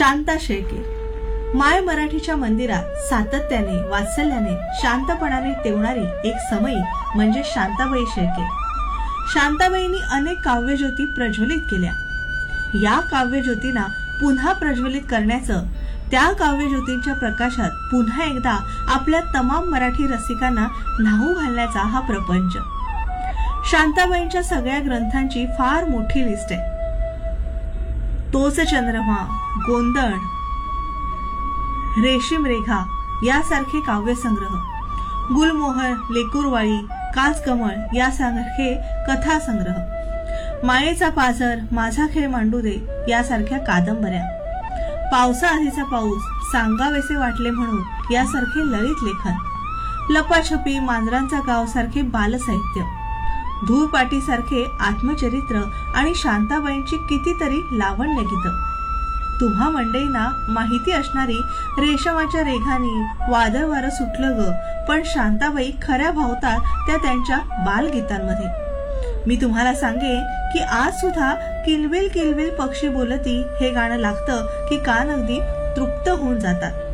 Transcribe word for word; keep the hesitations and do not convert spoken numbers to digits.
शांता शेळके. माय मराठीच्या मंदिरात सातत्याने वात्सल्याने शांतपणाने तेवणारी एक समयी म्हणजे शांताबाई शेळके. शांताबाईंनी अनेक काव्यज्योती प्रज्वलित केल्या. या काव्यज्योतींना पुन्हा प्रज्वलित करण्याचं, त्या काव्यज्योतींच्या प्रकाशात पुन्हा एकदा आपल्या तमाम मराठी रसिकांना न्हाऊ घालण्याचा हा प्रपंच. शांताबाईंच्या सगळ्या ग्रंथांची फार मोठी लिस्ट आहे. तोच चंद्रमा, गोंधळ, रेशीम रेघा यासारखे काव्यसंग्रह, गुलमोहर, लेकुरवाळी, काचकमळ यासारखे कथासंग्रह, मायेचा पाझर, माझा खेळ मांडू दे यासारख्या कादंबऱ्या, पावसा आधीचा पाऊस, सांगावेसे वाटले म्हणून यासारखे ललित लेखन, लपाछपी, मांजरांचा गाव सारखे बालसाहित्य, धूळपाटी सारखे आत्मचरित्र आणि शांताबाईंची कितीतरी लावण्य गीतं. तुम्हा मंडळींना माहिती असणारी रेशमाच्या रेघानी, वादळ वारं सुटलं ग, पण शांताबाई खऱ्या भावतात त्या त्यांच्या बालगीतांमध्ये. मी तुम्हाला सांगेन की आज सुद्धा किलबिल किलबिल पक्षी बोलती हे गाणं लागतं की कान अगदी तृप्त होऊन जातात.